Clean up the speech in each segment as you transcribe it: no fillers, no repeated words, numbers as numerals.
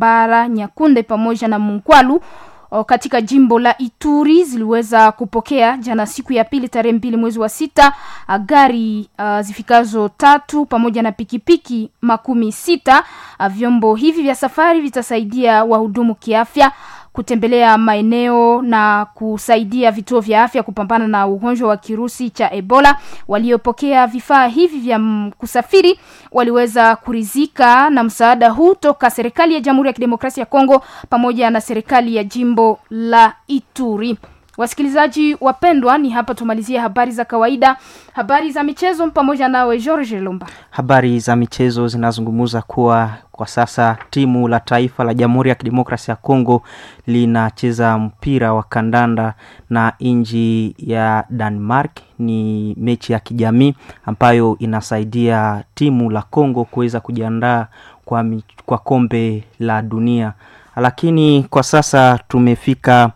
Tambara, Nyakunde pamoja na Munkwalu katika jimbo la Ituri ziliweza kupokea jana siku ya pili tarehe 2 mwezi wa 6 gari zifikazo 3 pamoja na pikipiki 16. Vyombo hivi vya safari vitasaidia wahudumu kiafya kutembelea maeneo na kusaidia vituo vya afya kupambana na ugonjwa wa kirusi cha Ebola. Waliopokea vifaa hivi vya kusafiri waliweza kurizika na msaada huu toka serikali ya Jamhuri ya Kidemokrasia ya Kongo pamoja na serikali ya jimbo la Ituri. Wasikilizaji wapendwa, ni hapa tumalizia habari za kawaida, habari za michezo pamoja nawe George Lumba. Habari za michezo zinazungumza kuwa kwa sasa timu la taifa la Jamhuri ya Kidemokrasia ya Kongo linacheza mpira wa kandanda na nchi ya Denmark. Ni mechi ya kijamii ambayo inasaidia timu la Kongo kuweza kujiandaa kwa kombe la dunia. Lakini kwa sasa tumefika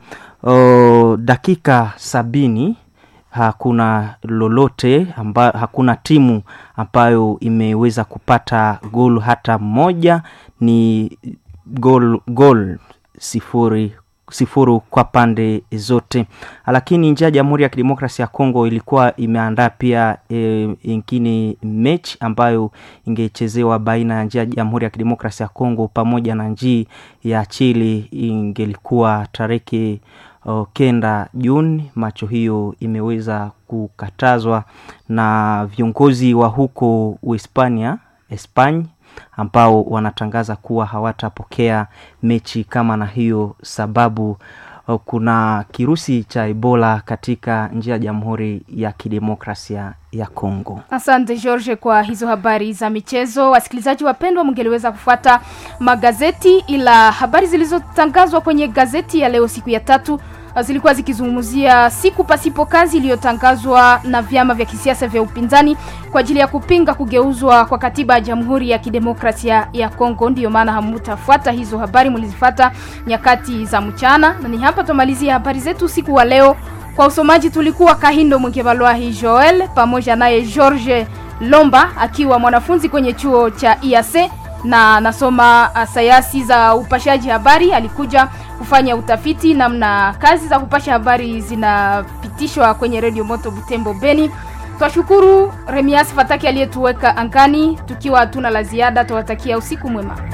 dakika 70, hakuna lolote hakuna timu ambayo imeweza kupata gol hata moja. Ni gol sifuri kwa pande zote. Lakini nje ya Jamhuri ya Kidemokrasia ya Kongo ilikuwa imeandaa pia ingine mechi ambayo ingechezewa baina ya nje ya Jamhuri ya Kidemokrasia ya Kongo pamoja na nchi ya Chile. Ingelikuwa tarehe 9 Juni. Macho hiyo imeweza kukatazwa na viongozi wa huko Uhispania, Espanya, ambao wanatangaza kuwa hawatapokea mechi kama na hiyo sababu kuna kirusi cha Ebola katika nchi ya Jamhuri ya Kidemokrasia ya Kongo. Asante George kwa hizo habari za michezo. Wasikilizaji wapendwa, mngeliweza kufuata magazeti, ila habari zilizotangazwa kwenye gazeti ya leo siku ya 3 zilikuwa zikizungumzia siku pasipo kazi iliyotangazwa na vyama vya kisiasa vya upinzani kwa ajili ya kupinga kugeuzwa kwa katiba ya Jamhuri ya Kidemokrasia ya Kongo. Ndio maana hamutafuata hizo habari, mlizifuata nyakati za mchana. Na ni hapa tumalizia habari zetu siku wa leo. Kwa usomaji tulikuwa Kahindo Mwengevalwahi Joel pamoja naye George Lomba akiwa mwanafunzi kwenye chuo cha IAC na nasoma sayansi za upashaji habari. Alikuja kufanya utafiti namna kazi za kupasha habari zinapitishwa kwenye Radio Moto Butembo Beni. Twashukuru Remias Fataki aliyetuweka angani. Tukiwa hatuna la ziada, tuwatakia usiku mwema.